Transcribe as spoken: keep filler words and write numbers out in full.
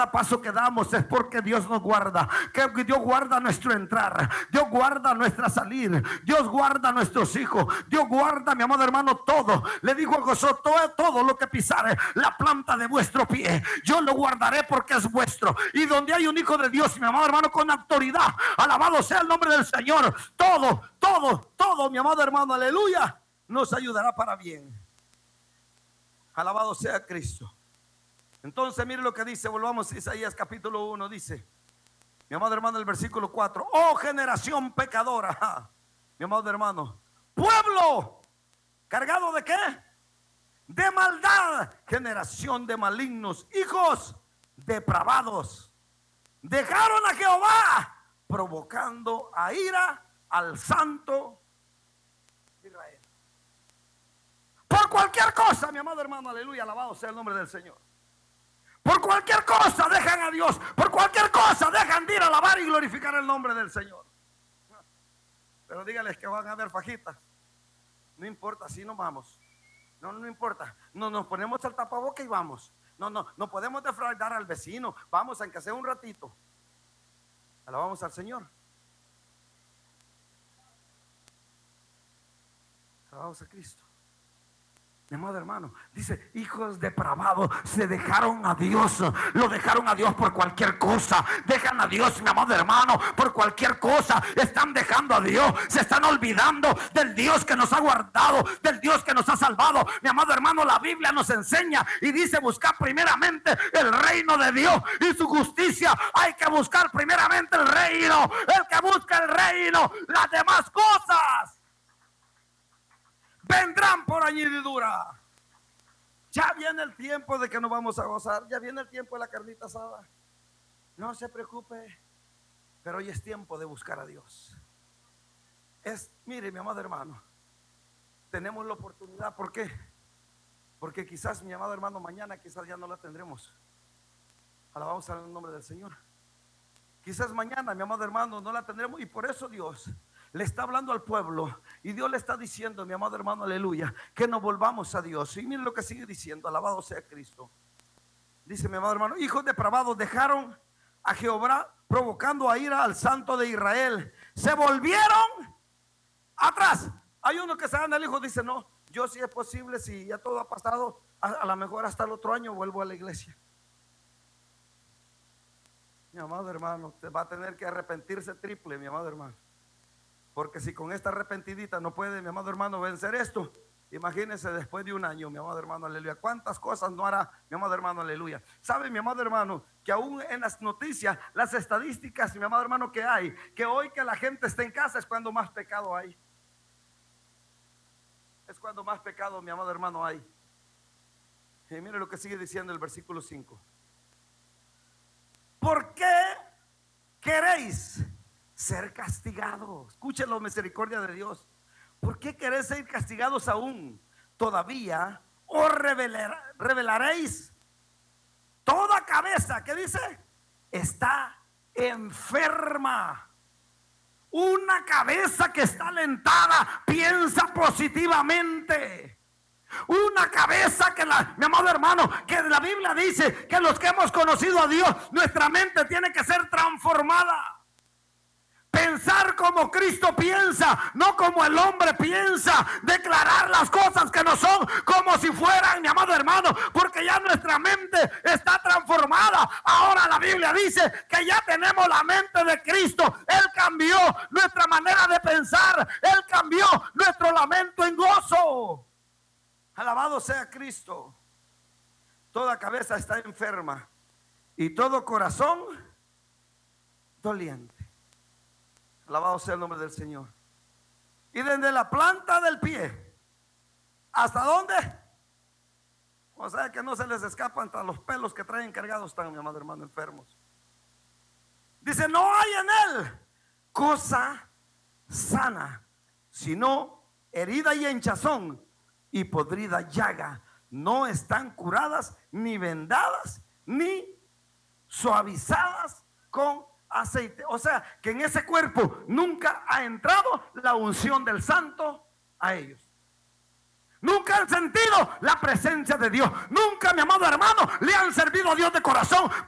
paso que damos es porque Dios nos guarda, que Dios guarda nuestro entrar, Dios guarda nuestra salir, Dios guarda nuestros hijos, Dios guarda, mi amado hermano, todo. Le dijo a Josué: todo, todo lo que pisare la planta de vuestro pie, yo lo guardaré porque es vuestro. Y donde hay un hijo de Dios, mi amado hermano, con autoridad, alabado sea el nombre del Señor, todo, todo, todo, mi amado hermano, aleluya, nos ayudará para bien. Alabado sea Cristo. Entonces mire lo que dice, volvamos a Isaías capítulo uno, dice, mi amado hermano, el versículo cuatro: oh generación pecadora, mi amado hermano, pueblo cargado de qué, de maldad, generación de malignos, hijos depravados, dejaron a Jehová, provocando a ira al santo de Israel. Por cualquier cosa, mi amado hermano, aleluya, alabado sea el nombre del Señor. Por cualquier cosa dejan a Dios, por cualquier cosa dejan de ir a alabar y glorificar el nombre del Señor. Pero dígales que van a haber fajitas. No importa, si nos vamos. No, no importa. No nos ponemos el tapaboca y vamos. No, no, no podemos defraudar al vecino. Vamos, aunque sea un ratito. Alabamos al Señor. Alabamos a Cristo. Mi amado hermano, dice, hijos depravados, se dejaron a Dios, lo dejaron a Dios por cualquier cosa, dejan a Dios, mi amado hermano, por cualquier cosa, están dejando a Dios, se están olvidando del Dios que nos ha guardado, del Dios que nos ha salvado. Mi amado hermano, la Biblia nos enseña y dice: buscar primeramente el reino de Dios y su justicia. Hay que buscar primeramente el reino. El que busca el reino, las demás cosas vendrán por añadidura. Ya viene el tiempo de que nos vamos a gozar. Ya viene el tiempo de la carnita asada. No se preocupe. Pero hoy es tiempo de buscar a Dios. Es, mire, mi amado hermano, tenemos la oportunidad. ¿Por qué? Porque quizás, mi amado hermano, mañana quizás ya no la tendremos. Alabamos al nombre del Señor. Quizás mañana, mi amado hermano, no la tendremos. Y por eso Dios le está hablando al pueblo, y Dios le está diciendo, mi amado hermano, aleluya, que nos volvamos a Dios. Y miren lo que sigue diciendo, alabado sea Cristo. Dice, mi amado hermano, hijos depravados, dejaron a Jehová, provocando a ira al santo de Israel. Se volvieron atrás. Hay uno que se anda el hijo, dice: no, yo, si es posible, si ya todo ha pasado, a, a lo mejor hasta el otro año vuelvo a la iglesia. Mi amado hermano, usted va a tener que arrepentirse triple, mi amado hermano. Porque si con esta arrepentidita no puede, mi amado hermano, vencer esto, imagínese después de un año, mi amado hermano, aleluya, cuántas cosas no hará, mi amado hermano, aleluya. ¿Sabe, mi amado hermano, que aún en las noticias, las estadísticas, mi amado hermano, que hay, que hoy que la gente está en casa es cuando más pecado hay? Es cuando más pecado, mi amado hermano, hay. Y mire lo que sigue diciendo el versículo cinco. ¿Por qué queréis ser castigados? Escúchenlo, misericordia de Dios. ¿Por qué queréis ser castigados aún? Todavía os revelar, revelaréis. Toda cabeza, ¿qué dice? Está enferma. Una cabeza que está alentada piensa positivamente. Una cabeza que, la, mi amado hermano, que la Biblia dice que los que hemos conocido a Dios, nuestra mente tiene que ser transformada. Pensar como Cristo piensa, no como el hombre piensa. Declarar las cosas que no son como si fueran, mi amado hermano, porque ya nuestra mente está transformada. Ahora la Biblia dice que ya tenemos la mente de Cristo. Él cambió nuestra manera de pensar. Él cambió nuestro lamento en gozo. Alabado sea Cristo. Toda cabeza está enferma y todo corazón doliente. Alabado sea el nombre del Señor. Y desde la planta del pie, ¿hasta dónde? O sea que no se les escapan hasta los pelos que traen cargados, están, mi amado hermano, enfermos. Dice: no hay en él cosa sana, sino herida y hinchazón y podrida llaga. No están curadas, ni vendadas, ni suavizadas con aceite. O sea que en ese cuerpo nunca ha entrado la unción del santo a ellos. Nunca han sentido la presencia de Dios. Nunca, mi amado hermano, le han servido a Dios de corazón.